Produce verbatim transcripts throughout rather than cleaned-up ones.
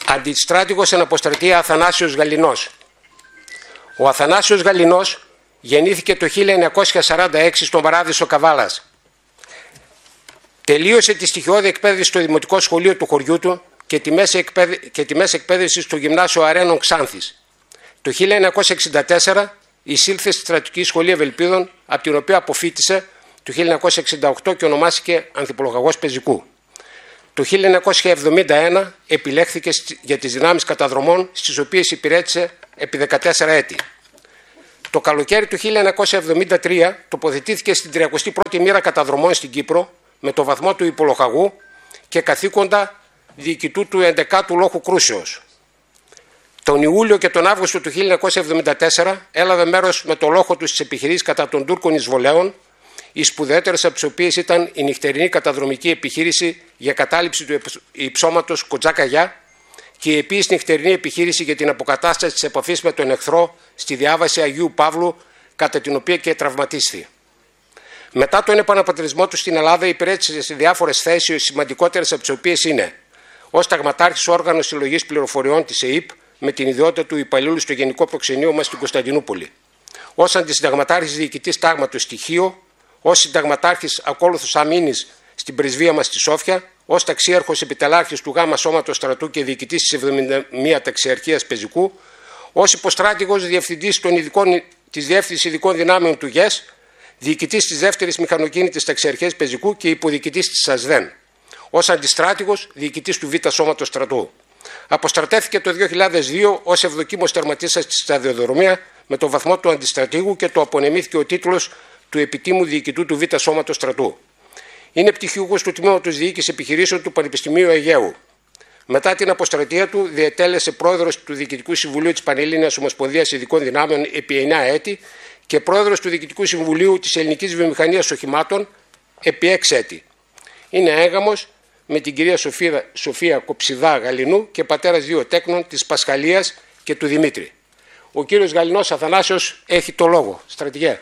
Αντιστράτηγος εν αποστρατεία Αθανάσιος Γαλινός. Ο Αθανάσιος Γαλινός γεννήθηκε το χίλια εννιακόσια σαράντα έξι στον Παράδεισο Καβάλας. Τελείωσε τη στοιχειώδη εκπαίδευση στο δημοτικό σχολείο του χωριού του και τη μέση, εκπαίδευση, και τη μέση εκπαίδευση στο γυμνάσιο Αρένων Ξάνθης. Το χίλια εννιακόσια εξήντα τέσσερα εισήλθε στη στρατιωτική σχολή Ευελπίδων, από την οποία αποφοίτησε το χίλια εννιακόσια εξήντα οκτώ και ονομάστηκε ανθιπολογαγός πεζικού. Το χίλια εννιακόσια εβδομήντα ένα επιλέχθηκε για τις δυνάμεις καταδρομών, στις οποίες υπηρέτησε επί δεκατέσσερα έτη. Το καλοκαίρι του χίλια εννιακόσια εβδομήντα τρία τοποθετήθηκε στην τριακοστή πρώτη μοίρα καταδρομών στην Κύπρο με το βαθμό του υπολογαγού και καθήκοντα διοικητού του ενδεκάτου λόχου κρούσεως. Τον Ιούλιο και τον Αύγουστο του χίλια εννιακόσια εβδομήντα τέσσερα έλαβε μέρος με το λόχο του στις επιχειρήσεις κατά των Τούρκων εισβολέων, οι σπουδαίτερες από τις οποίες ήταν η νυχτερινή καταδρομική επιχείρηση για κατάληψη του υψώματος Κοτζάκα-Γιά και η επίσης νυχτερινή επιχείρηση για την αποκατάσταση της επαφής με τον εχθρό στη διάβαση Αγίου Παύλου, κατά την οποία και τραυματίστη. Μετά τον επαναπατρισμό του στην Ελλάδα υπηρέτησε σε διάφορες θέσεις, οι σημαντικότερες από τις οποίες είναι ως ταγματάρχης όργανο συλλογής πληροφοριών της ΕΥΠ με την ιδιότητα του υπαλλήλου στο Γενικό Προξενείο μας στην Κωνσταντινούπολη, ως αντισυνταγματάρχης διοικητής τάγματος στοιχείο, ως συνταγματάρχης ακόλουθος αμήνης στην πρεσβεία μας στη Σόφια, ως ταξίαρχος επιτελάρχης του Γάμα Σώματος Στρατού και διοικητής της εβδομήντα μία Ταξιαρχίας Πεζικού, ως υποστράτηγος διευθυντής των ειδικών, της Διεύθυνσης Ειδικών Δυνάμεων του ΓΕΣ, διοικητής της δεύτερης Μηχανοκίνητης Ταξιαρχίας Πεζικού και υποδιοικητής της ΑΣΔΕΝ, ως αντιστράτηγος διοικητής του Β Σώματος Στρατού. Αποστρατεύθηκε το δύο χιλιάδες δύο ως ευδοκίμος τερματίσας στη σταδιοδρομία με το βαθμό του αντιστρατήγου και του απονεμήθηκε ο τίτλος του επιτήμου διοικητού του Β Σώματος Στρατού. Είναι πτυχιούχος του Τμήματος Διοίκησης Επιχειρήσεων του Πανεπιστημίου Αιγαίου. Μετά την αποστρατεία του, διετέλεσε πρόεδρος του Διοικητικού Συμβουλίου της Πανελλήνιας Ομοσπονδίας Ειδικών Δυνάμεων επί εννέα έτη και πρόεδρος του Διοικητικού Συμβουλίου της Ελληνικής Βιομηχανίας Οχημάτων επί έξι έτη. Είναι έγαμος με την κυρία Σοφία, Σοφία Κοψιδά Γαλινού και πατέρας δύο τέκνων, της Πασχαλίας και του Δημήτρη. Ο κύριος Γαλινός Αθανάσιος έχει το λόγο. Στρατηγέ.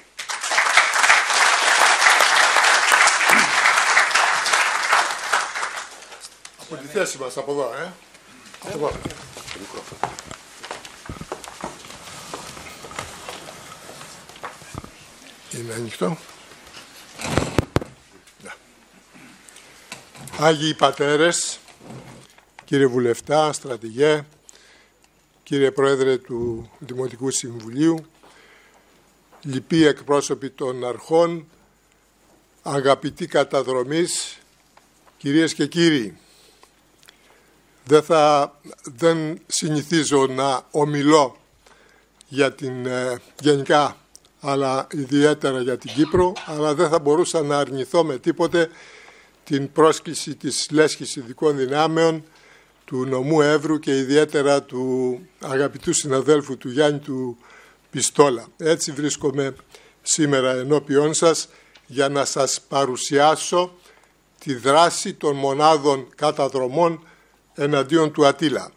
Από τη θέση μας, από εδώ, ε. Από εδώ. Είναι ανοιχτό. Άγιοι Πατέρες, κύριε Βουλευτά, Στρατηγέ, κύριε Πρόεδρε του Δημοτικού Συμβουλίου, λοιποί εκπρόσωποι των αρχών, αγαπητοί καταδρομείς, κυρίες και κύριοι, δεν, θα, δεν συνηθίζω να ομιλώ για την ε, γενικά, αλλά ιδιαίτερα για την Κύπρο, αλλά δεν θα μπορούσα να αρνηθώ με τίποτε την πρόσκληση της Λέσχης Ειδικών Δυνάμεων, του νομού Εύρου και ιδιαίτερα του αγαπητού συναδέλφου του Γιάννη του Πιστόλα. Έτσι βρίσκομαι σήμερα ενώπιόν σας για να σας παρουσιάσω τη δράση των μονάδων καταδρομών εναντίον του Ατήλα.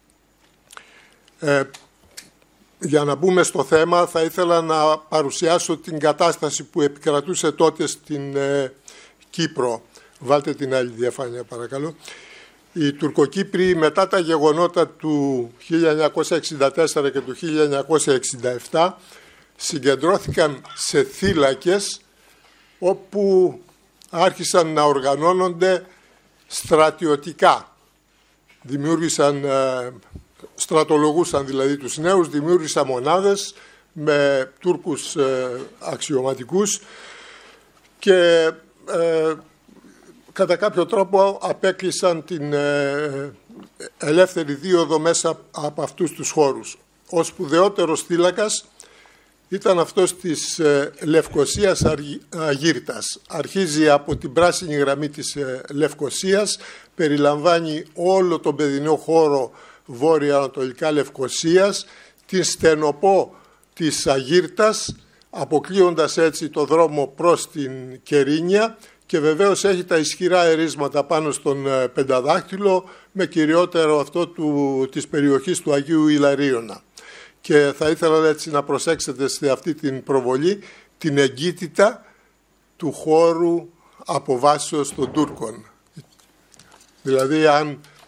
Ε, για να μπούμε στο θέμα, θα ήθελα να παρουσιάσω την κατάσταση που επικρατούσε τότε στην ε, Κύπρο. Βάλτε την άλλη διαφάνεια παρακαλώ. Οι Τουρκοκύπροι μετά τα γεγονότα του χίλια εννιακόσια εξήντα τέσσερα και του χίλια εννιακόσια εξήντα επτά συγκεντρώθηκαν σε θύλακες όπου άρχισαν να οργανώνονται στρατιωτικά. Δημιούργησαν, ε, στρατολογούσαν δηλαδή τους νέους, δημιούργησαν μονάδες με Τούρκους ε, αξιωματικούς και ε, κατά κάποιο τρόπο απέκλεισαν την ε, ελεύθερη δίωδο μέσα από αυτούς τους χώρους. Ο σπουδαιότερος θύλακας ήταν αυτός της ε, Λευκωσίας Αγύρτας. Αρχίζει από την πράσινη γραμμή της ε, Λευκωσίας, περιλαμβάνει όλο τον παιδινό χώρο βόρεια-ανατολικά Λευκωσίας, την στενοπό της Αγύρτας, αποκλείοντας έτσι το δρόμο προς την Κερίνια, και βεβαίως έχει τα ισχυρά ερίσματα πάνω στον ε, Πενταδάχτυλο, με κυριότερο αυτό του, της περιοχής του Αγίου Ιλαρίωνα. Και θα ήθελα έτσι να προσέξετε σε αυτή την προβολή την εγκύτητα του χώρου αποβάσεως των Τούρκων. Δηλαδή αν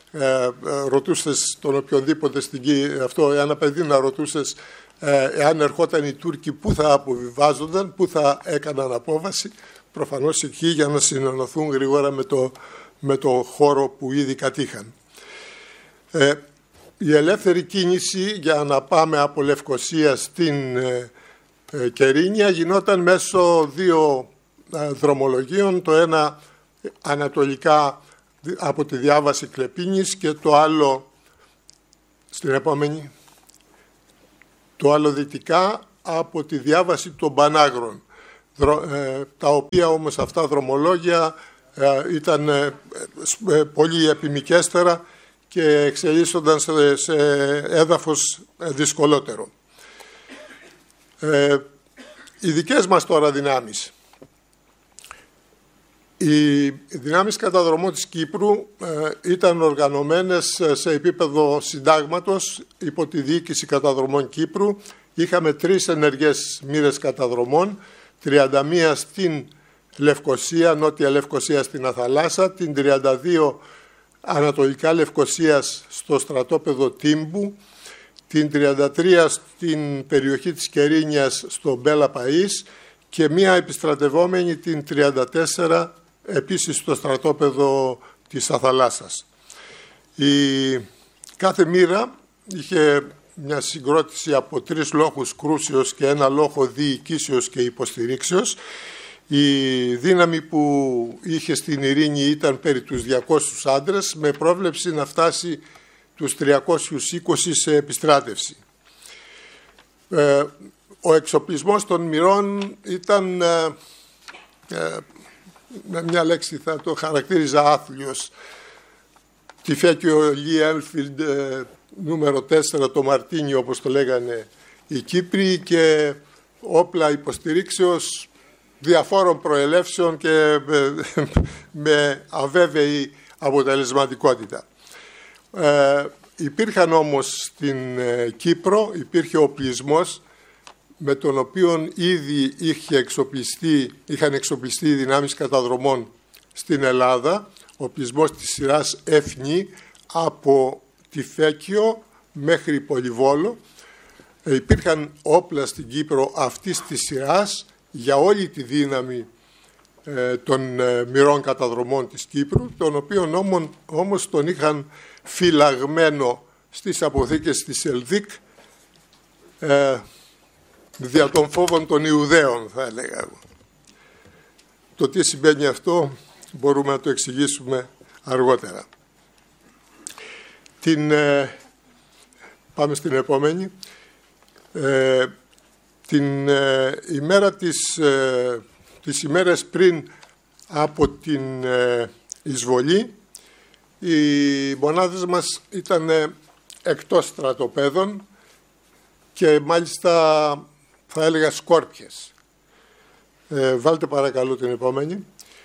ε, ρωτούσες τον οποιονδήποτε στην Κύπρο, αυτό, ένα παιδί να ρωτούσες ε, εάν ερχόταν οι Τούρκοι πού θα αποβιβάζονταν, πού θα έκαναν απόβαση, προφανώς εκεί για να συνενωθούν γρήγορα με το, με το χώρο που ήδη κατήχαν. Ε, η ελεύθερη κίνηση για να πάμε από Λευκοσία στην ε, ε, Κερίνια γινόταν μέσω δύο ε, δρομολογίων, το ένα ανατολικά από τη διάβαση Κλεπίνης και το άλλο στην επόμενη το άλλο δυτικά από τη διάβαση των Πανάγρων, τα οποία όμως αυτά δρομολόγια ήταν πολύ επιμικέστερα και εξελίσσονταν σε έδαφος δυσκολότερο. Οι δικές μας τώρα δυνάμεις. Οι δυνάμεις καταδρομών της Κύπρου ε, ήταν οργανωμένες σε επίπεδο συντάγματος υπό τη διοίκηση καταδρομών Κύπρου. Είχαμε τρεις ενεργές μοίρες καταδρομών, τριάντα μία στην Λευκοσία, νότια Λευκοσία στην Αθαλάσσα, την τριάντα δύο ανατολικά Λευκοσίας στο στρατόπεδο Τύμπου, την τριάντα τρία στην περιοχή της Κερίνιας στο Μπέλα Παΐς και μία επιστρατευόμενη την τριάντα τέσσερα επίσης στο στρατόπεδο της Αθαλάσσας. Η κάθε μοίρα είχε μια συγκρότηση από τρεις λόχους κρούσεως και ένα λόχο διοικήσεως και υποστηρίξεως. Η δύναμη που είχε στην Ειρήνη ήταν περί τους διακόσιους άντρες, με πρόβλεψη να φτάσει τους τριακόσιους είκοσι σε επιστράτευση. Ε, ο εξοπλισμός των μοιρών ήταν... Ε, ε, με μια λέξη θα το χαρακτήριζα άθλιος. Τυφέκιο Λι Έλφιλντ νούμερο τέσσερα, το Μαρτίνι όπως το λέγανε οι Κύπροι, και όπλα υποστηρίξεως διαφόρων προελεύσεων και με αβέβαιη αποτελεσματικότητα. Ε, υπήρχαν όμως στην Κύπρο, υπήρχε οπλισμός με τον οποίο ήδη είχε εξοπλιστεί, είχαν εξοπλιστεί οι δυνάμεις καταδρομών στην Ελλάδα, ο οπλισμός της σειράς Εφνή από Τυφέκιο μέχρι Πολυβόλο. Ε, υπήρχαν όπλα στην Κύπρο αυτής της σειράς για όλη τη δύναμη ε, των ε, μοιρών καταδρομών της Κύπρου, τον οποίον όμως, όμως τον είχαν φυλαγμένο στις αποθήκες της Ελδίκ, ε, δια των φόβων των Ιουδαίων, θα έλεγα εγώ. Το τι συμβαίνει αυτό μπορούμε να το εξηγήσουμε αργότερα. Την, ε, πάμε στην επόμενη. Ε, την ε, ημέρα της, ε, τις ημέρες πριν από την ε, εισβολή, οι μονάδες μας ήταν ε, εκτός στρατοπέδων και μάλιστα θα έλεγα σκόρπιες. Ε, βάλτε παρακαλώ την επόμενη.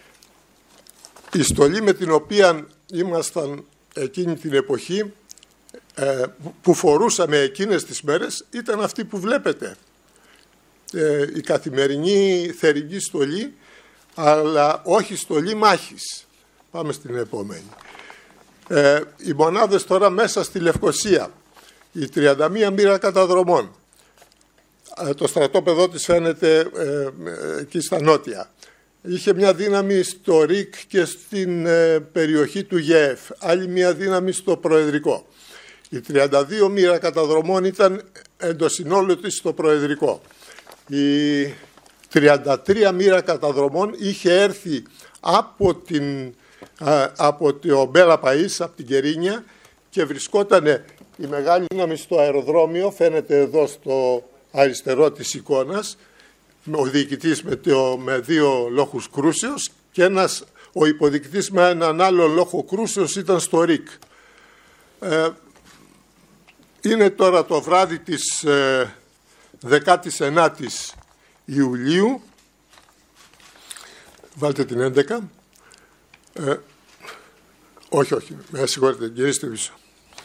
Η στολή με την οποία ήμασταν εκείνη την εποχή, ε, που φορούσαμε εκείνες τις μέρες, ήταν αυτή που βλέπετε. Ε, η καθημερινή θερινή στολή, αλλά όχι στολή μάχης. Πάμε στην επόμενη. Ε, οι μονάδες τώρα μέσα στη Λευκοσία, η τριάντα μία μοίρα καταδρομών, το στρατόπεδό της φαίνεται ε, εκεί στα νότια. Είχε μια δύναμη στο ΡΙΚ και στην ε, περιοχή του ΓΕΕΦ, άλλη μια δύναμη στο Προεδρικό. Η τριάντα δύο μοίρα καταδρομών ήταν εντός συνόλου της στο Προεδρικό. Η τριάντα τρία μοίρα καταδρομών είχε έρθει από, την, α, από το Μπέλα Παΐς, από την Κερίνια, και βρισκόταν η μεγάλη δύναμη στο αεροδρόμιο, φαίνεται εδώ στο αριστερό της εικόνας, ο διοικητής με, το, με δύο λόχους κρούσεως και ένας, ο υποδιοικητής με έναν άλλο λόχο κρούσεως ήταν στο ΡΙΚ. Ε, είναι τώρα το βράδυ της ε, δεκάτης ενάτης Ιουλίου, βάλτε την έντεκα, ε, όχι, όχι, με συγχωρείτε, γυρίστε πίσω.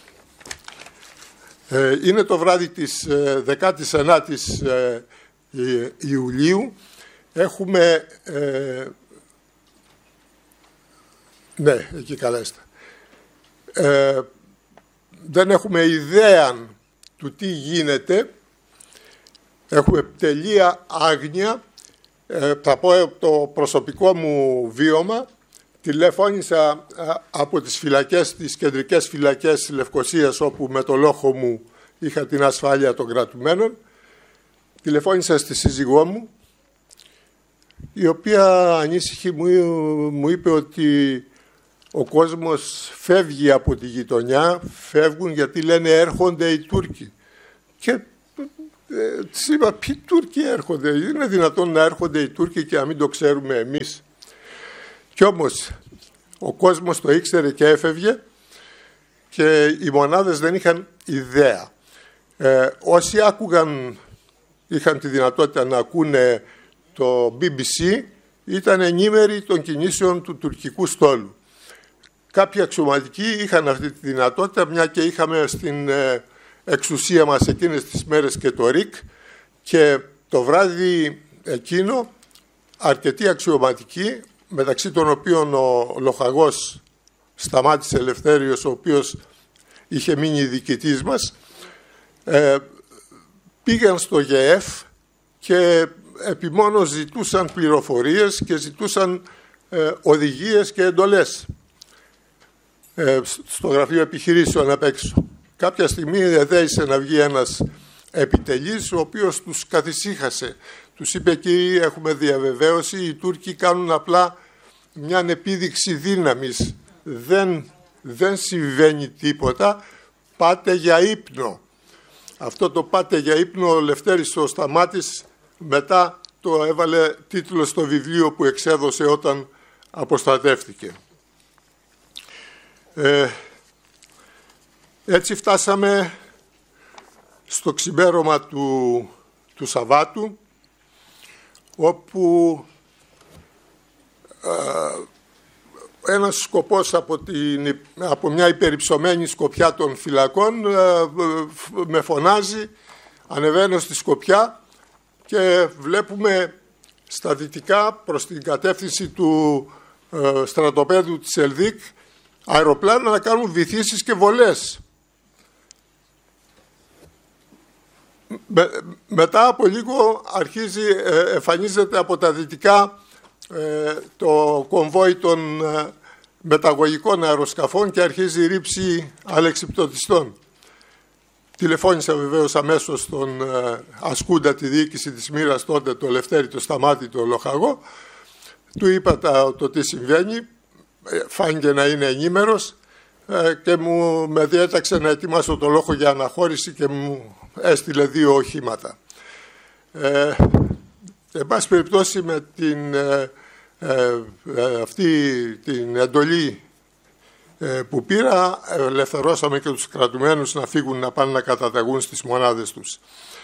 Ε, είναι το βράδυ της ε, δεκάτης ενάτης ε, Ιουλίου. Έχουμε, ε, ναι, εκεί καλά είστε. ε, δεν έχουμε ιδέα του τι γίνεται, έχουμε τελεία άγνοια. Ε, θα πω το προσωπικό μου βίωμα. Τηλεφώνησα από τις φυλακές, τις κεντρικές φυλακές της Λευκωσίας, όπου με το λόγο μου είχα την ασφάλεια των κρατουμένων. Τηλεφώνησα στη σύζυγό μου, η οποία ανήσυχη μου, μου είπε ότι ο κόσμος φεύγει από τη γειτονιά, φεύγουν γιατί λένε έρχονται οι Τούρκοι. Και ε, της είπα, ποιοι Τούρκοι έρχονται, είναι δυνατόν να έρχονται οι Τούρκοι και να μην το ξέρουμε εμείς? Κι όμως ο κόσμος το ήξερε και έφευγε και οι μονάδες δεν είχαν ιδέα. Ε, όσοι άκουγαν, είχαν τη δυνατότητα να ακούνε το μπι μπι σι, ήταν ενήμεροι των κινήσεων του τουρκικού στόλου. Κάποιοι αξιωματικοί είχαν αυτή τη δυνατότητα, μια και είχαμε στην ε, εξουσία μας εκείνες τις μέρες και το ΡΙΚ, και το βράδυ εκείνο αρκετοί αξιωματικοί, μεταξύ των οποίων ο λοχαγός Σταμάτης Ελευθέριος, ο οποίος είχε μείνει διοικητής μας, ε, πήγαν στο ΓΕΕΦ και επιμόνως ζητούσαν πληροφορίες και ζητούσαν ε, οδηγίες και εντολές ε, στο γραφείο επιχειρήσεων απ' έξω. Κάποια στιγμή εδέησε να βγει ένας επιτελής, ο οποίος τους καθησύχασε. Τους είπε, κύριοι, έχουμε διαβεβαίωση, οι Τούρκοι κάνουν απλά μια επίδειξη δύναμης. Δεν, δεν συμβαίνει τίποτα, πάτε για ύπνο. Αυτό το πάτε για ύπνο ο Λευτέρης ο Σταμάτης μετά το έβαλε τίτλο στο βιβλίο που εξέδωσε όταν αποστρατεύτηκε. Ε, έτσι φτάσαμε στο ξημέρωμα του, του Σαββάτου, όπου ε, ένας σκοπός από, την, από μια υπερυψωμένη σκοπιά των φυλακών ε, με φωνάζει, ανεβαίνω στη σκοπιά και βλέπουμε στα δυτικά προς την κατεύθυνση του ε, στρατοπέδου της Ελδίκ αεροπλάνα να κάνουν βυθίσεις και βολές. Με, μετά από λίγο αρχίζει, ε, εμφανίζεται από τα δυτικά ε, το κομβόι των ε, μεταγωγικών αεροσκαφών και αρχίζει η ρήψη αλεξιπτωτιστών. Τηλεφώνησα βεβαίως αμέσως στον ε, ασκούντα τη διοίκηση της Μοίρας τότε, το Λευτέρη, το Σταμάτη, το Λοχαγό. Του είπα τα, το τι συμβαίνει, φάνηκε να είναι ενήμερος ε, και μου με διέταξε να ετοιμάσω το λόγο για αναχώρηση και μου έστειλε δύο οχήματα. Ε, εν πάση περιπτώσει, με την, ε, ε, ε, αυτή την εντολή ε, που πήρα, ελευθερώσαμε και τους κρατουμένους να φύγουν να πάνε να καταταγούν στις μονάδες τους.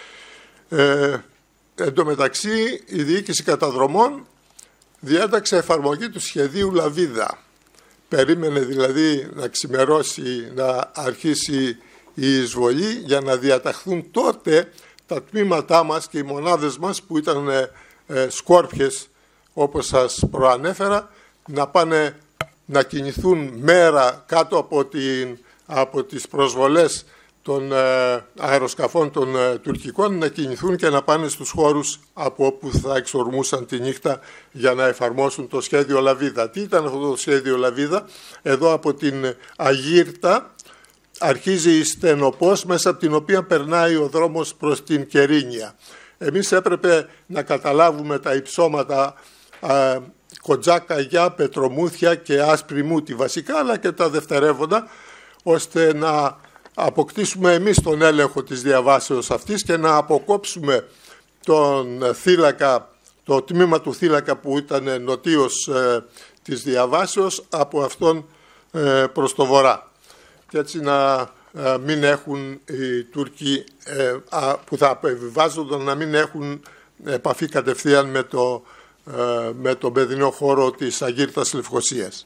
Ε, εν τω μεταξύ, η διοίκηση καταδρομών διέταξε εφαρμογή του σχεδίου Λαβίδα. Περίμενε δηλαδή να ξημερώσει, να αρχίσει η εισβολή για να διαταχθούν τότε τα τμήματά μας και οι μονάδες μας που ήταν ε, ε, σκόρπιες, όπως σας προανέφερα, να πάνε να κινηθούν μέρα κάτω από, την, από τις προσβολές των ε, αεροσκαφών των ε, τουρκικών, να κινηθούν και να πάνε στους χώρους από όπου θα εξορμούσαν τη νύχτα για να εφαρμόσουν το σχέδιο Λαβίδα. Τι ήταν αυτό το σχέδιο Λαβίδα? Εδώ από την Αγύρτα αρχίζει η στενοπός, μέσα από την οποία περνάει ο δρόμος προς την Κερίνια. Εμείς έπρεπε να καταλάβουμε τα υψώματα α, Κοντζάκαγιά, Πετρομούθια και Άσπρη Μούτη βασικά, αλλά και τα δευτερεύοντα, ώστε να αποκτήσουμε εμείς τον έλεγχο της διαβάσεως αυτής και να αποκόψουμε τον θύλακα, το τμήμα του θύλακα που ήταν νοτίως ε, της διαβάσεως από αυτόν ε, προς το βορρά. Και έτσι να ε, μην έχουν οι Τούρκοι ε, α, που θα επιβάζονταν να μην έχουν επαφή κατευθείαν με, το, ε, με τον παιδινό χώρο της Αγύρτας Λευκωσίας.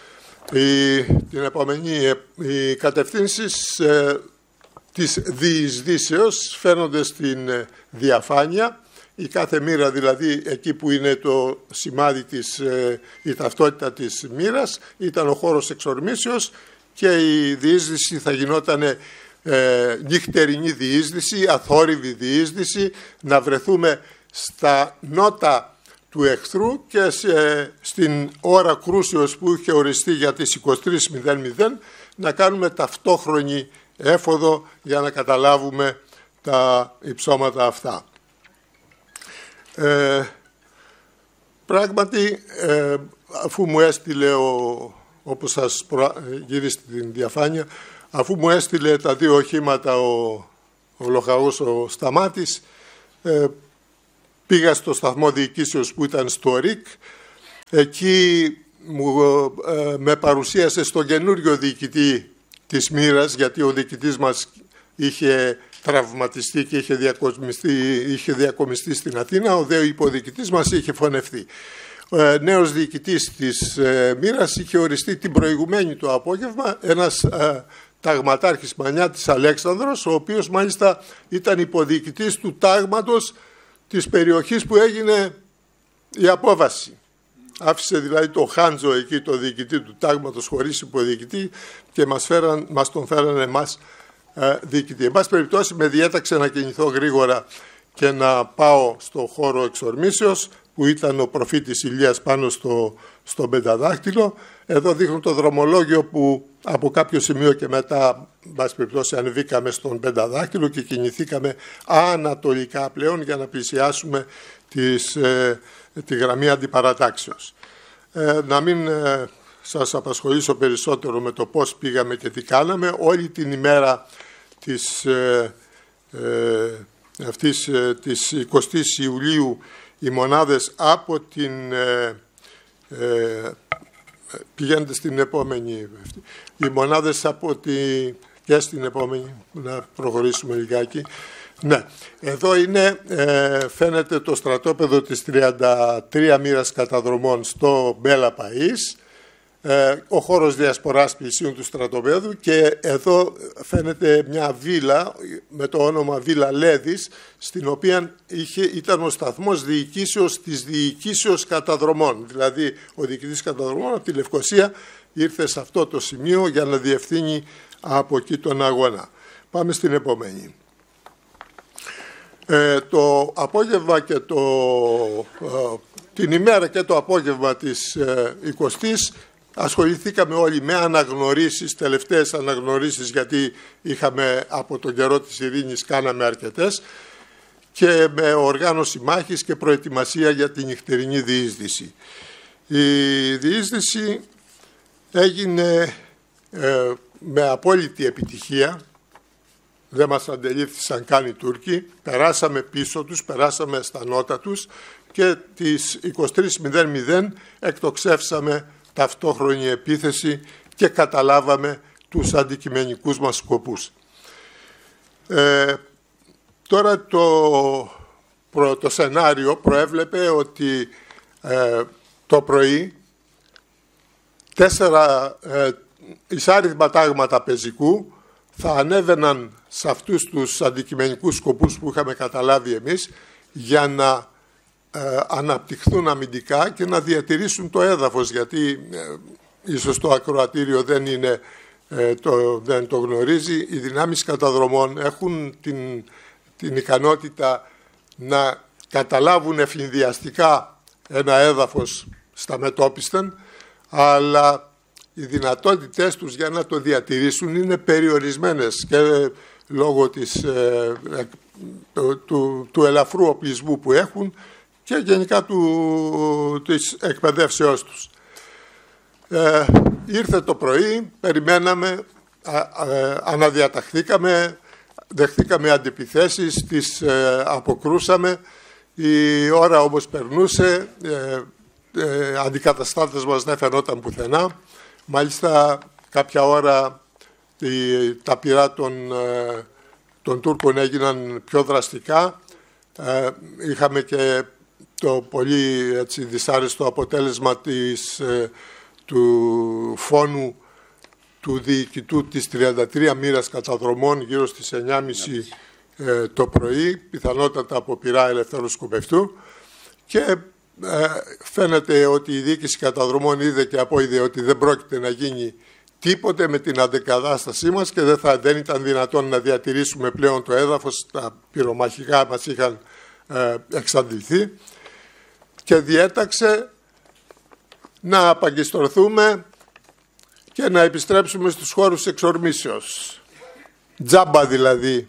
Η, την επόμενη, οι κατευθύνσεις ε, της διεισδύσεως φαίνονται στην ε, διαφάνεια. Η κάθε μοίρα, δηλαδή εκεί που είναι το σημάδι της, ε, η ταυτότητα της μοίρας, ήταν ο χώρος εξορμήσεως και η διείσδυση θα γινόταν ε, νυχτερινή διείσδυση, αθόρυβη διείσδυση, να βρεθούμε στα νότα του εχθρού και σε, στην ώρα κρούσεως που είχε οριστεί για τις είκοσι τρεις μηδέν μηδέν να κάνουμε ταυτόχρονη έφοδο για να καταλάβουμε τα υψώματα αυτά. Ε, πράγματι, ε, αφού μου έστειλε, ο, όπως σας γύρισε την διαφάνεια, αφού μου έστειλε τα δύο οχήματα ο, ο Λοχαγός ο Σταμάτης, ε, πήγα στο σταθμό διοικήσεως που ήταν στο ΡΙΚ. Εκεί μου, ε, με παρουσίασε στον καινούριο διοικητή της Μοίρας, γιατί ο διοικητής μας είχε τραυματιστεί και είχε διακομιστεί, είχε διακομιστεί στην Αθήνα, ο δε υποδιοικητής μας είχε φωνευτεί. Ο νέος διοικητής της ε, Μοίρας είχε οριστεί την προηγουμένη το απόγευμα, ένας ε, ταγματάρχης Μανιάτης Αλέξανδρος, ο οποίος μάλιστα ήταν υποδιοικητής του τάγματος της περιοχής που έγινε η απόβαση. Άφησε δηλαδή το Χάντζο εκεί, το διοικητή του τάγματος, χωρίς υποδιοικητή, και μας, φέραν, μας τον φέρανε εμάς ε, διοικητή. Εν πάση περιπτώσει, με διέταξε να κινηθώ γρήγορα και να πάω στο χώρο εξορμήσεως, που ήταν ο προφήτης Ηλίας πάνω στο, στο πενταδάχτυλο. Εδώ δείχνω το δρομολόγιο που από κάποιο σημείο και μετά, εν πάση περιπτώσει, ανεβήκαμε στον πενταδάχτυλο και κινηθήκαμε ανατολικά πλέον για να πλησιάσουμε τις, ε, τη γραμμή αντιπαρατάξεως. Ε, να μην ε, σας απασχολήσω περισσότερο με το πώς πήγαμε και τι κάναμε. Όλη την ημέρα της, ε, ε, αυτής ε, της εικοστής Ιουλίου οι μονάδες από την... Ε, ε, πηγαίνετε στην επόμενη. Οι μονάδες από τη... και στην επόμενη, να προχωρήσουμε λιγάκι. Ναι, εδώ είναι, ε, φαίνεται το στρατόπεδο της τριάντα τρία μοίρας καταδρομών στο Μπέλα Παΐς, ε, ο χώρος διασποράς πλησίων του στρατοπέδου, και εδώ φαίνεται μια βίλα με το όνομα Βίλα Λέδης, στην οποία είχε, ήταν ο σταθμός διοικήσεως της διοικήσεως καταδρομών. Δηλαδή ο διοικητής καταδρομών από τη Λευκοσία ήρθε σε αυτό το σημείο για να διευθύνει από εκεί τον αγώνα. Πάμε στην επόμενη. Ε, το απόγευμα και το, ε, την ημέρα και το απόγευμα της ε, εικοστής ασχοληθήκαμε όλοι με αναγνωρίσεις, τελευταίες αναγνωρίσεις, γιατί είχαμε από τον καιρό της ειρήνης κάναμε αρκετές, και με οργάνωση μάχης και προετοιμασία για την νυχτερινή διείσδυση. Η διείσδυση έγινε ε, με απόλυτη επιτυχία. Δεν μας αντελήφθησαν καν οι Τούρκοι, περάσαμε πίσω τους, περάσαμε στα νότα τους και τις είκοσι τρεις μηδέν μηδέν εκτοξεύσαμε ταυτόχρονη επίθεση και καταλάβαμε τους αντικειμενικούς μας σκοπούς. Ε, τώρα το, προ, το σενάριο προέβλεπε ότι ε, το πρωί τέσσερα ε, εισάριθμα τάγματα πεζικού θα ανέβαιναν σε αυτούς τους αντικειμενικούς σκοπούς που είχαμε καταλάβει εμείς, για να ε, αναπτυχθούν αμυντικά και να διατηρήσουν το έδαφος, γιατί ε, ίσως το ακροατήριο δεν, είναι, ε, το, δεν το γνωρίζει. Οι δυνάμεις καταδρομών έχουν την, την ικανότητα να καταλάβουν ευνηδιαστικά ένα έδαφος στα μετώπισθεν, αλλά οι δυνατότητες τους για να το διατηρήσουν είναι περιορισμένες και λόγω της, ε, του, του ελαφρού οπλισμού που έχουν και γενικά του, της εκπαιδεύσεώς τους. Ε, ήρθε το πρωί, περιμέναμε, α, α, αναδιαταχθήκαμε, δεχτήκαμε αντιπιθέσεις, τις ε, αποκρούσαμε. Η ώρα όμως περνούσε, ε, ε, αντικαταστάτες μας δεν φαινόταν πουθενά. Μάλιστα κάποια ώρα η, τα πυρά των, ε, των Τούρκων έγιναν πιο δραστικά. Ε, είχαμε και το πολύ έτσι, δυσάρεστο αποτέλεσμα της, ε, του φόνου του διοικητού της τριάντα τρία μοίρας καταδρομών γύρω στις εννιά και μισή ε, το πρωί, πιθανότατα από πυρά ελευθέρου σκοπευτού, και ε, φαίνεται ότι η διοίκηση καταδρομών είδε και απόειδε ότι δεν πρόκειται να γίνει τίποτε με την αντεκατάστασή μας και δεν, θα, δεν ήταν δυνατόν να διατηρήσουμε πλέον το έδαφος, τα πυρομαχικά μας είχαν ε, εξαντληθεί, και διέταξε να απαγκιστρωθούμε και να επιστρέψουμε στους χώρους εξορμήσεως. Τζάμπα δηλαδή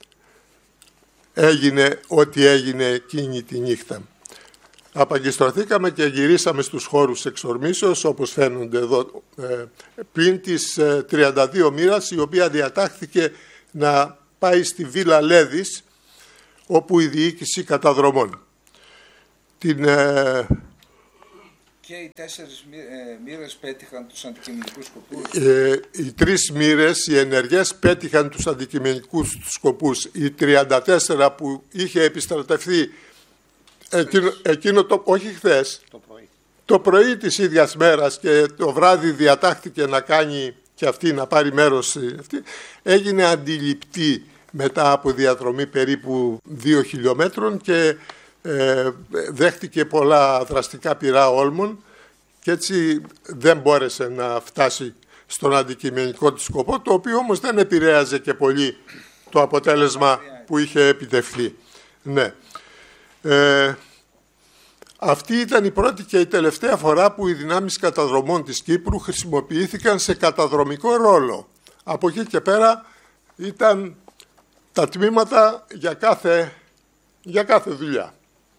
έγινε ό,τι έγινε εκείνη τη νύχτα. Απαγκιστρωθήκαμε και γυρίσαμε στους χώρους εξορμήσεως, όπως φαίνονται εδώ, ε, πλην της ε, τριάντα δύο μοίρας, η οποία διατάχθηκε να πάει στη Βίλα Λέδης, όπου η διοίκηση καταδρομών. Την, ε, και οι τέσσερις μοίρες πέτυχαν τους αντικειμενικούς σκοπούς. Ε, οι τρεις μοίρες, οι ενεργές, πέτυχαν τους αντικειμενικούς σκοπούς. Οι τριάντα τέσσερα που είχε επιστρατευθεί εκείνο, εκείνο το, όχι χθες, το πρωί. το πρωί της ίδιας μέρας, και το βράδυ διατάχθηκε να κάνει και αυτή, να πάρει μέρος αυτή, έγινε αντιληπτή μετά από διαδρομή περίπου δύο χιλιόμετρων και ε, δέχτηκε πολλά δραστικά πυρά όλμων, και έτσι δεν μπόρεσε να φτάσει στον αντικειμενικό της σκοπό, το οποίο όμως δεν επηρέαζε και πολύ το αποτέλεσμα που είχε επιτευχθεί. Ναι. Ε, αυτή ήταν η πρώτη και η τελευταία φορά που οι δυνάμεις καταδρομών της Κύπρου χρησιμοποιήθηκαν σε καταδρομικό ρόλο. Από εκεί και πέρα ήταν τα τμήματα για κάθε, για κάθε δουλειά.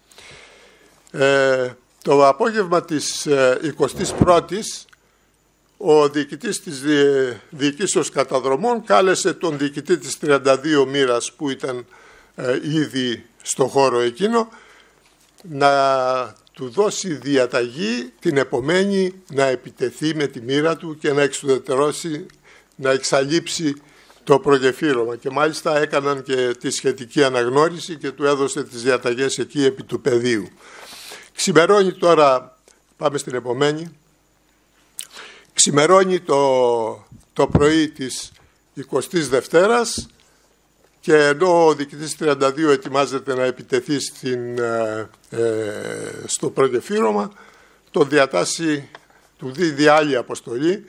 Ε, το απόγευμα της εικοστής πρώτης ο διοικητής της διοικήσεως καταδρομών κάλεσε τον διοικητή της τριάντα δύο μοίρας, που ήταν ε, ήδη στο χώρο εκείνο, να του δώσει διαταγή την επομένη να επιτεθεί με τη μοίρα του και να εξουδετερώσει, να εξαλείψει το προγεφύρωμα. Και μάλιστα έκαναν και τη σχετική αναγνώριση και του έδωσε τις διαταγές εκεί επί του πεδίου. Ξημερώνει τώρα, πάμε στην επομένη, ξημερώνει το, το πρωί της εικοστής Δευτέρας, και ενώ ο διοικητής τριάντα δύο ετοιμάζεται να επιτεθεί στην, ε, ε, στο προγεφύρωμα, τον διατάσσει, του δίδει άλλη αποστολή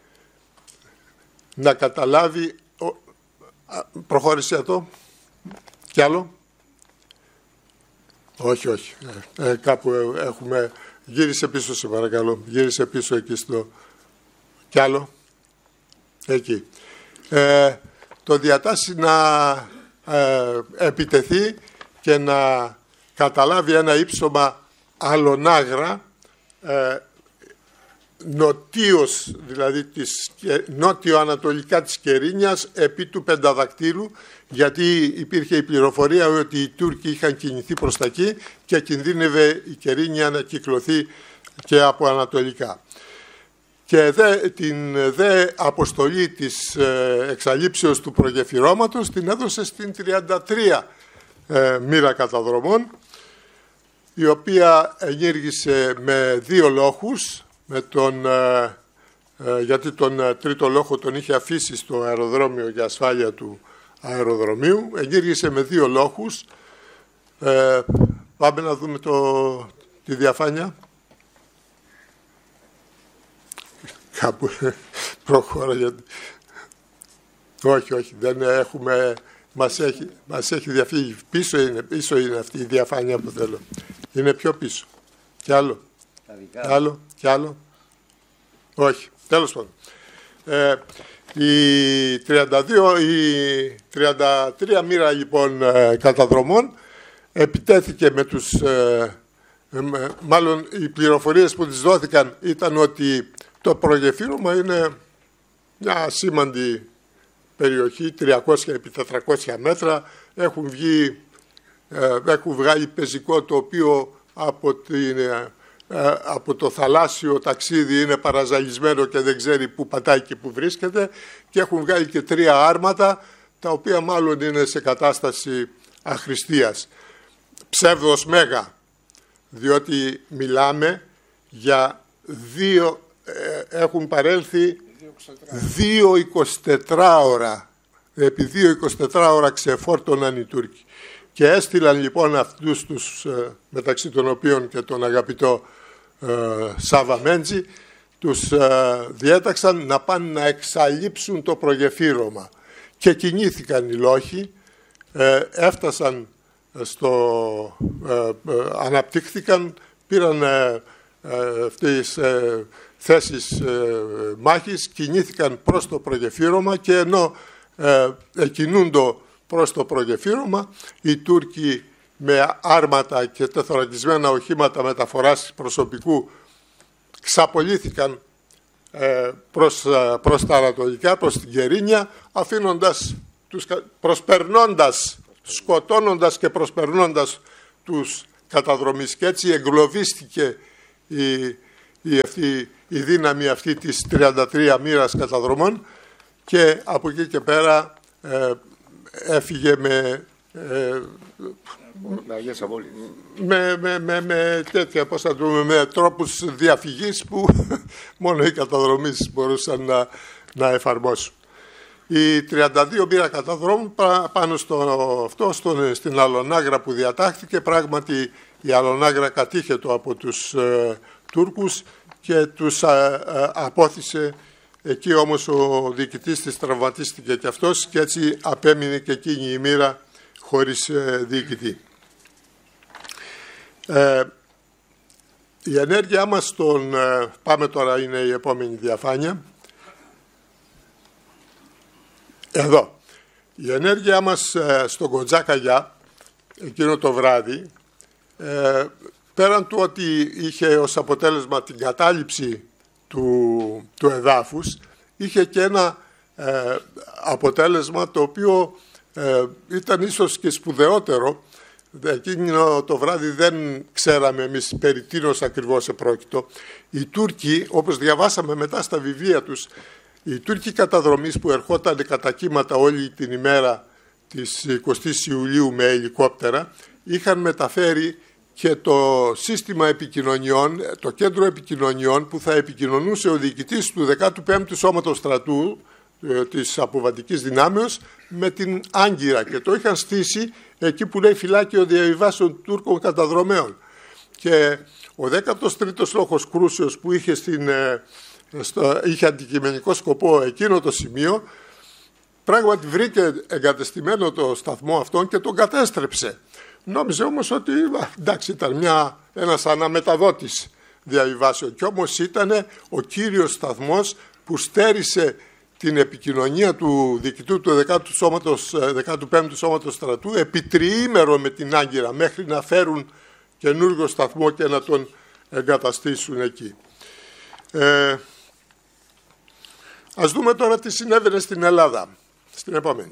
να καταλάβει. Ο, α, προχώρησε αυτό. Κι άλλο. Όχι, όχι. Ε, ε, κάπου έχουμε. Γύρισε πίσω, σε παρακαλώ. Γύρισε πίσω εκεί στο. Κι άλλο. Εκεί. Ε, το διατάσσει να ε, επιτεθεί και να καταλάβει ένα ύψωμα αλωνάγρα, ε, νοτίως, δηλαδή της, νότιο-ανατολικά της Κερίνιας, επί του Πενταδακτύλου, γιατί υπήρχε η πληροφορία ότι οι Τούρκοι είχαν κινηθεί προς τα εκεί και κινδύνευε η Κερίνια να κυκλωθεί και από ανατολικά. Και δε, την δε αποστολή της ε, εξαλείψεως του προγεφυρώματος την έδωσε στην τριάντα τρία ε, μοίρα καταδρομών, η οποία ενήργησε με δύο λόχους, με τον, ε, ε, γιατί τον ε, τρίτο λόχο τον είχε αφήσει στο αεροδρόμιο για ασφάλεια του αεροδρομίου. Ενήργησε με δύο λόχους. Ε, πάμε να δούμε το, τη διαφάνεια. Κάπου προχώρα, γιατί... όχι, όχι, δεν έχουμε, μας έχει, μας έχει διαφύγει. Πίσω είναι, πίσω είναι αυτή η διαφάνεια που θέλω. Είναι πιο πίσω. Κι άλλο. Κι άλλο, κι άλλο. Όχι, τέλος πάντων. Ε, η, τριάντα δύο, η τριάντα τρία μοίρα λοιπόν ε, καταδρομών επιτέθηκε με τους... Ε, ε, μάλλον οι πληροφορίες που τις δόθηκαν ήταν ότι το προγεφύρωμα είναι μια σήμαντη περιοχή, τριακόσια επί τετρακόσια μέτρα. Έχουν, βγει, ε, έχουν βγάλει πεζικό το οποίο από, την, ε, από το θαλάσσιο ταξίδι είναι παραζαλισμένο και δεν ξέρει που πατάει και που βρίσκεται, και έχουν βγάλει και τρία άρματα τα οποία μάλλον είναι σε κατάσταση αχρηστίας. Ψεύδος μέγα, διότι μιλάμε για δύο... έχουν παρέλθει δύο εικοσιτετράωρα, επί δύο εικοσιτετράωρα ξεφόρτωναν οι Τούρκοι και έστειλαν λοιπόν αυτούς τους, μεταξύ των οποίων και τον αγαπητό ε, Σάβα Μέντζη, τους ε, διέταξαν να πάνε να εξαλείψουν το προγεφύρωμα. Και κινήθηκαν οι λόχοι, ε, έφτασαν στο... Ε, ε, αναπτύχθηκαν, πήραν ε, ε, αυτές ε, θέσεις ε, μάχης, κινήθηκαν προς το προγεφύρωμα και ενώ ε, εκκινούντο προς το προγεφύρωμα, οι Τούρκοι με άρματα και τεθωρακισμένα οχήματα μεταφοράς προσωπικού ξαπολύθηκαν ε, προς, προς τα ανατολικά, προς την Κερίνια, αφήνοντας, τους, προσπερνώντας, σκοτώνοντας και προσπερνώντας τους καταδρομείς. Και έτσι εγκλωβίστηκε η, η, αυτή, η δύναμη αυτή της τριάντα τρία μοίρας καταδρομών και από εκεί και πέρα ε, έφυγε με... Ε, με, με, με, με τέτοια, πώς θα το πούμε, με τρόπους διαφυγής που μόνο οι καταδρομείς μπορούσαν να, να εφαρμόσουν. Η τριάντα δύο μοίρα καταδρόμου πάνω στο, αυτό, στο, στην Αλονάγρα που διατάχθηκε, πράγματι η Αλονάγρα κατήχετο από τους ε, Τούρκους και τους ε, ε, απόθυσε. Εκεί όμως ο διοικητής της τραυματίστηκε και αυτός και έτσι απέμεινε και εκείνη η μοίρα χωρίς ε, διοικητή. Ε, η ενέργειά μας στον... Ε, πάμε τώρα, είναι η επόμενη διαφάνεια. Εδώ. Η ενέργειά μας ε, στον Κοντζάκαγιά, εκείνο το βράδυ, ε, πέραν του ότι είχε ως αποτέλεσμα την κατάληψη του, του εδάφους, είχε και ένα ε, αποτέλεσμα το οποίο ε, ήταν ίσως και σπουδαιότερο. Εκείνο το βράδυ δεν ξέραμε εμείς περί τίνος ακριβώς επρόκειτο. Οι Τούρκοι, όπως διαβάσαμε μετά στα βιβλία τους, οι Τούρκοι καταδρομείς που ερχόταν κατά κύματα όλη την ημέρα της εικοστής Ιουλίου με ελικόπτερα, είχαν μεταφέρει και το σύστημα επικοινωνιών, το κέντρο επικοινωνιών που θα επικοινωνούσε ο διοικητής του δεκάτου πέμπτου Σώματος Στρατού της Αποβατικής Δυνάμεως με την Άγκυρα και το είχαν στήσει εκεί που λέει φυλάκιο διαβιβάσεων Τούρκων καταδρομέων. Και ο δέκατος τρίτος λόγος κρούσεως που είχε, στην, στο, είχε αντικειμενικό σκοπό εκείνο το σημείο, πράγματι βρήκε εγκατεστημένο το σταθμό αυτόν και τον κατέστρεψε. Νόμιζε όμως ότι εντάξει, ήταν μια, ένας αναμεταδότης διαβιβάσεων και όμως ήταν ο κύριος σταθμός που στέρισε την επικοινωνία του διοικητού του δεκάτου, σώματος, δεκάτου πέμπτου Σώματος Στρατού επί τριήμερο με την Άγκυρα μέχρι να φέρουν καινούργιο σταθμό και να τον εγκαταστήσουν εκεί. Ε, ας δούμε τώρα τι συνέβαινε στην Ελλάδα, στην επόμενη.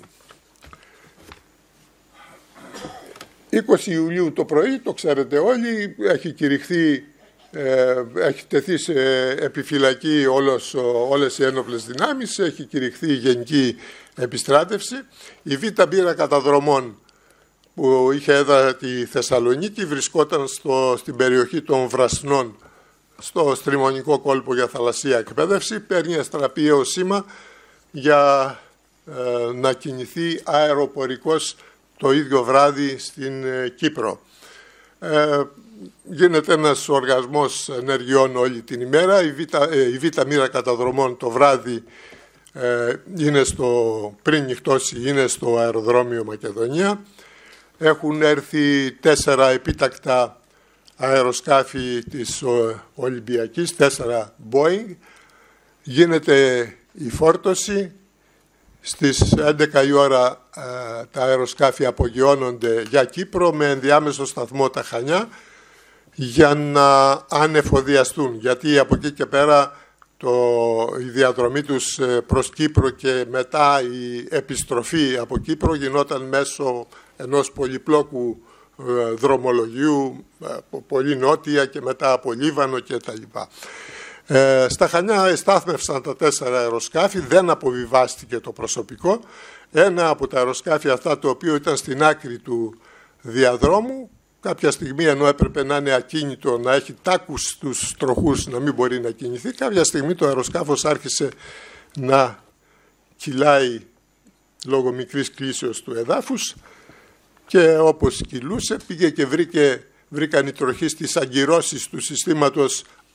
είκοσι Ιουλίου το πρωί, το ξέρετε όλοι, έχει κηρυχθεί, ε, έχει τεθεί σε επιφυλακή όλος, όλες οι ένοπλες δυνάμεις, έχει κηρυχθεί η γενική επιστράτευση. Η Β' Μοίρα καταδρομών που είχε έδρα τη Θεσσαλονίκη βρισκόταν στο, στην περιοχή των Βρασνών, στο στριμονικό κόλπο για θαλασσία εκπαίδευση, παίρνει αστραπιαίο σήμα για ε, να κινηθεί αεροπορικός το ίδιο βράδυ στην ε, Κύπρο. Ε, γίνεται ένας οργασμός ενεργειών όλη την ημέρα. Η Β' ε, η Β' Μοίρα καταδρομών το βράδυ ε, είναι στο, πριν νυχτώσει είναι στο αεροδρόμιο Μακεδονία. Έχουν έρθει τέσσερα επίτακτα αεροσκάφη της Ολυμπιακής, τέσσερα Boeing. Γίνεται η φόρτωση. Στις έντεκα η ώρα ε, τα αεροσκάφη απογειώνονται για Κύπρο με ενδιάμεσο σταθμό τα Χανιά για να ανεφοδιαστούν. Γιατί από εκεί και πέρα το, η διαδρομή τους προς Κύπρο και μετά η επιστροφή από Κύπρο γινόταν μέσω ενός πολυπλόκου ε, δρομολογίου ε, πολύ νότια και μετά από Λίβανο και τα λοιπά. Ε, στα Χανιά εστάθμευσαν τα τέσσερα αεροσκάφη, δεν αποβιβάστηκε το προσωπικό. Ένα από τα αεροσκάφη αυτά, το οποίο ήταν στην άκρη του διαδρόμου, κάποια στιγμή ενώ έπρεπε να είναι ακίνητο, να έχει τάκους στους τροχούς, να μην μπορεί να κινηθεί, κάποια στιγμή το αεροσκάφος άρχισε να κυλάει λόγω μικρής κλίσεως του εδάφους και όπως κυλούσε πήγε και βρήκε, βρήκαν οι τροχοί στις αγκυρώσεις του συστήματος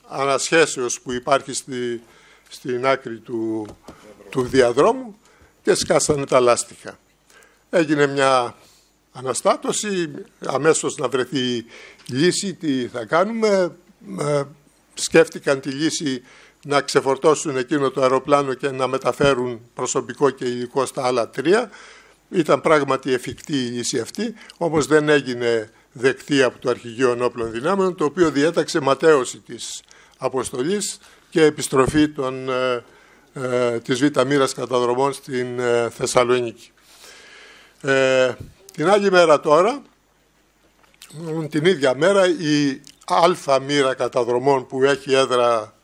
ανασχέσεως που υπάρχει στη, στην άκρη του, του διαδρόμου και σκάσανε τα λάστιχα. Έγινε μια αναστάτωση, αμέσως να βρεθεί λύση. Τι θα κάνουμε? Ε, σκέφτηκαν τη λύση να ξεφορτώσουν εκείνο το αεροπλάνο και να μεταφέρουν προσωπικό και υλικό στα άλλα τρία. Ήταν πράγματι εφικτή η λύση αυτή, όμως δεν έγινε δεκτή από το Αρχηγείο Ενόπλων Δυνάμεων, το οποίο διέταξε ματαίωση της αποστολής και επιστροφή των, ε, ε, της Β' μοίρας καταδρομών στην ε, Θεσσαλονίκη. Ε, την άλλη μέρα τώρα, την ίδια μέρα, η Α μοίρα καταδρομών που έχει έδρα